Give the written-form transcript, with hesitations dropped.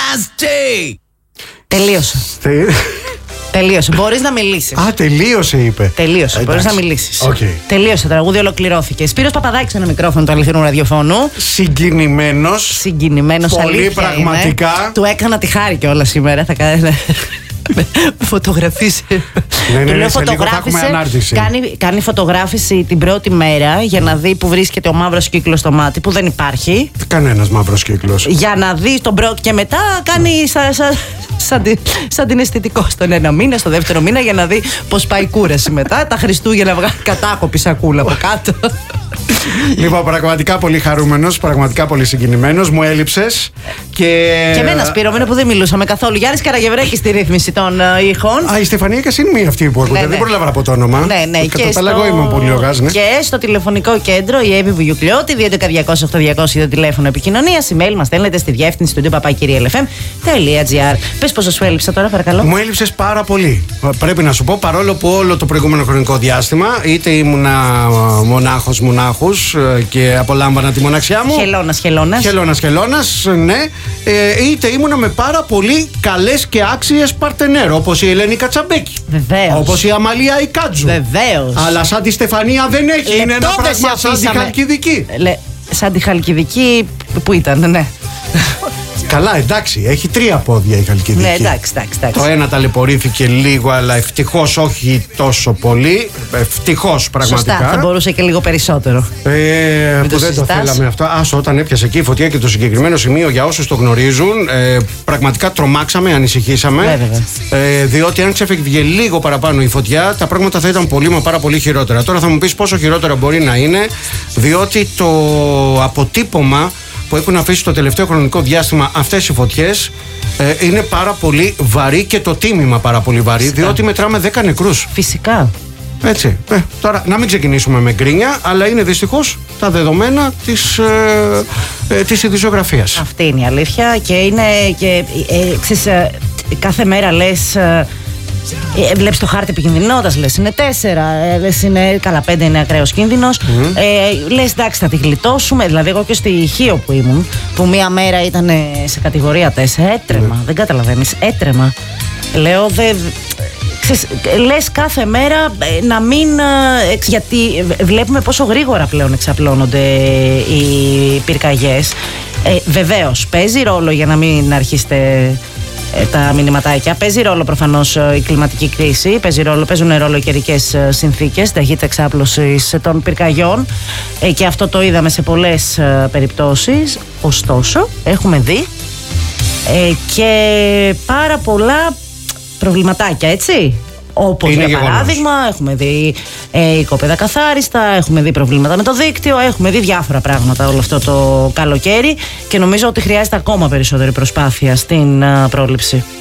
Nasty! Τελείωσε. Τελείωσε. Μπορείς να μιλήσεις. Α, τελείωσε, είπε. Τελείωσε. Μπορείς να μιλήσεις. Okay. Τελείωσε. Το τραγούδι ολοκληρώθηκε. Σπύρος Παπαδάκης ένα μικρόφωνο του αληθινού ραδιοφώνου. Συγκινημένος. Πολύ πραγματικά. Είναι. Του έκανα τη χάρη κιόλας σήμερα. Θα κάνει. Φωτογραφίσει. Ναι, φωτογράφησε. Κάνει φωτογράφηση την πρώτη μέρα για να δει που βρίσκεται ο μαύρος κύκλος στο μάτι, που δεν υπάρχει. Κανένας μαύρος κύκλος. Για να δει τον πρώτο και μετά κάνει σαν την αισθητικό στον ένα μήνα, στο δεύτερο μήνα, για να δει πως πάει η κούραση μετά. Τα Χριστούγεννα βγάλει κατάκοπη σακούλα από κάτω. Λοιπόν, πραγματικά πολύ χαρούμενος, πραγματικά πολύ συγκινημένος. Μου έλειψες. Και εμένα, Σπύρο, είναι που δεν μιλούσαμε καθόλου. Γιάννης Καραγευρέκης στη ρύθμιση των ήχων. Α, η Στεφανία Κασίνη είναι αυτή που ακούτε. Δεν πρόλαβα από το όνομα. Ναι. Εγώ είμαι πολύ λογάς, ναι. Και στο τηλεφωνικό κέντρο η Εύη Βουγιουκλιώτη, 211-200-8200 το τηλέφωνο επικοινωνίας. Email μας στέλνετε στη διεύθυνση του papakirialfm.gr. Πες πόσο σου έλειψα τώρα, παρακαλώ. Μου έλειψες πάρα πολύ. Πρέπει να σου πω, παρόλο που όλο το προηγούμενο χρονικό διάστημα είτε ήμουνα μονάχους και απολάμβανα τη μοναξιά μου. Χελώνας, ναι. Είτε ήμουνα με πάρα πολύ καλές και άξιες παρτενέρ, όπως η Ελένη Κατσαμπέκη. Βεβαίως. Όπως η Αμαλία Ικάτζου. Βεβαίως. Αλλά σαν τη Στεφανία δεν έχει. Είναι ένα πράγμα σαν τη Χαλκιδική. Σαν τη Χαλκιδική που ήταν, ναι. Καλά, εντάξει, έχει 3 πόδια η Χαλκιδική. Ναι, εντάξει. Το ένα ταλαιπωρήθηκε λίγο, αλλά ευτυχώς όχι τόσο πολύ. Ευτυχώς πραγματικά. Σωστά, θα μπορούσε και λίγο περισσότερο. Που δεν το θέλαμε αυτό. Άσο, όταν έπιασε εκεί η φωτιά και το συγκεκριμένο σημείο, για όσους το γνωρίζουν, πραγματικά τρομάξαμε, ανησυχήσαμε. Διότι αν ξεφεύγε λίγο παραπάνω η φωτιά, τα πράγματα θα ήταν πολύ μα πάρα πολύ χειρότερα. Τώρα θα μου πεις πόσο χειρότερα μπορεί να είναι, διότι το αποτύπωμα που έχουν αφήσει το τελευταίο χρονικό διάστημα αυτές οι φωτιές είναι πάρα πολύ βαρύ και το τίμημα πάρα πολύ βαρύ. Φυσικά. Διότι μετράμε 10 νεκρούς. Φυσικά. Έτσι. Τώρα να μην ξεκινήσουμε με γκρίνια, αλλά είναι δυστυχώς τα δεδομένα της ειδησιογραφίας. Αυτή είναι η αλήθεια και είναι και κάθε μέρα λες. Βλέπεις το χάρτη επικινδυνότητας, λες είναι 4, λες είναι καλά 5, είναι ακραίος κίνδυνος. Λες εντάξει θα τη γλιτώσουμε. Δηλαδή εγώ και στη Χίο που ήμουν, που μία μέρα ήταν σε κατηγορία 4, έτρεμα, δεν καταλαβαίνεις, έτρεμα. Λέω λες κάθε μέρα να μην, γιατί βλέπουμε πόσο γρήγορα πλέον εξαπλώνονται οι πυρκαγιές. Βεβαίως παίζει ρόλο για να μην αρχίσετε τα μηνυματάκια. Παίζει ρόλο προφανώς η κλιματική κρίση, παίζουν ρόλο οι καιρικές συνθήκες, ταχύτητα εξάπλωσης των πυρκαγιών και αυτό το είδαμε σε πολλές περιπτώσεις. Ωστόσο, έχουμε δει και πάρα πολλά προβληματάκια, έτσι. Όπως για παράδειγμα, έχουμε δει οικόπεδα καθάριστα, έχουμε δει προβλήματα με το δίκτυο, έχουμε δει διάφορα πράγματα όλο αυτό το καλοκαίρι και νομίζω ότι χρειάζεται ακόμα περισσότερη προσπάθεια στην πρόληψη.